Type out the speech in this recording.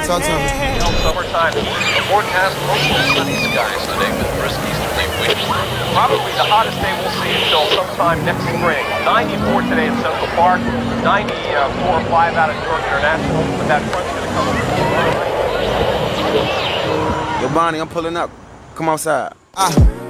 Talk to him. Summertime. The forecast mostly sunny skies today with brisk easterly winds. Probably the hottest day we'll see until sometime next spring. 94 today in Central Park, 94 or 5 out at New York International, but that front's going to come over tomorrow night. Yo, Bonnie, I'm pulling up. Come outside.